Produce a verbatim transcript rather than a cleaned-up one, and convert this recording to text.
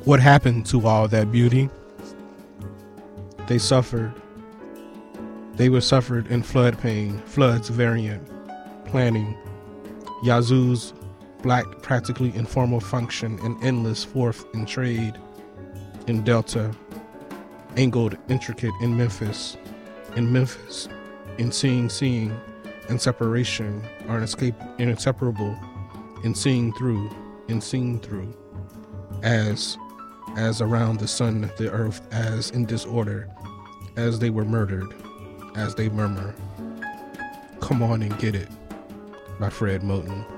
What happened to all that beauty? They suffered. They were suffered in flood pain, floods variant, planning, Yazoo's black practically informal function and endless forth in trade, in Delta, angled intricate in Memphis, in Memphis, in seeing seeing and separation are inescape, inseparable, in seeing through, in seeing through, as as around the sun, the earth, as in disorder, as they were murdered, as they murmur. Come on and get it, by Fred Moten.